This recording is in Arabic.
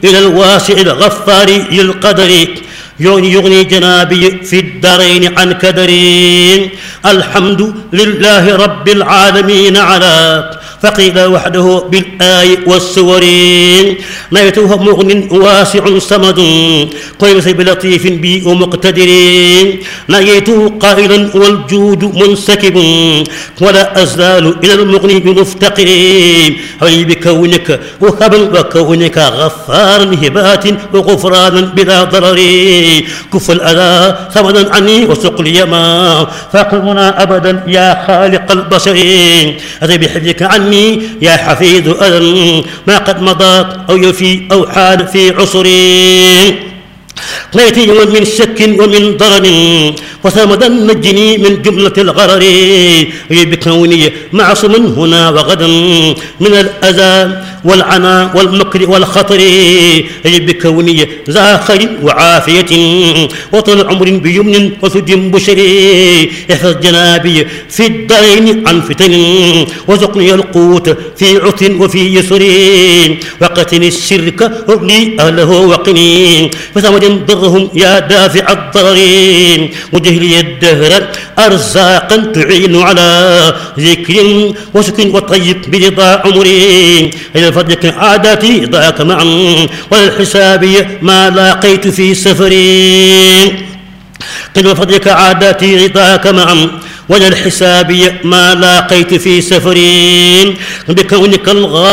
إلى الواسع الغفار للقدر يغني جنابي في الدارين عن كدري. الحمد لله رب العالمين على فقيل وحده بالآي والسور. نيته مغن واسع صمد قيس بلطيف بي ومقتدر. نيته قائلا والجود منسكب ولا أزال إلى المغني بمفتقر. أي بكونك وهبا وكونك غفارا هبات وغفرانا بلا ضرر. كف الأذى ثمنا عني وسق لي ما فاقمنا أبدا يا خالق البشر. أتي بحفظك عني يا حفيظ أذى ما قد مضى أو يفي أو حال في عسري. قيت يوما من شك ومن ضرر وسامدا نجني من جملة الغرر. بكوني معصوم هنا وغدا من الأذى والعنى والمكر والخطر. بكوني ذا خير وعافية وطول عمر بيمن وسد بشر. احفظ جنابي في الدين عن فتن وزقني القوت في عث وفي يسر. وقتني الشرك وابني أهله وقني فثمد ضرهم يا دافع الضرر. وجهلي الدهر أرزاقا تعين على ذكر وسكن وطيب برضا عمري. إلى فضلك عاداتي ضاك معا والحساب ما لاقيت في سفري. قل فضلك عاداتي رضاك معا وللحساب ما لاقيت في سفري. بكونك الغالي